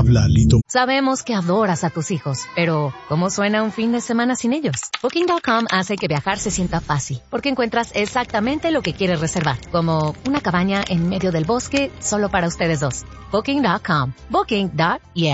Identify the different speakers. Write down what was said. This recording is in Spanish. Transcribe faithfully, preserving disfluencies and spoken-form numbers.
Speaker 1: Lalito.
Speaker 2: Sabemos que adoras a tus hijos, pero ¿cómo suena un fin de semana sin ellos? Booking punto com hace que viajar se sienta fácil, porque encuentras exactamente lo que quieres reservar, como una cabaña en medio del bosque solo para ustedes dos. Booking punto com. Booking punto yeah.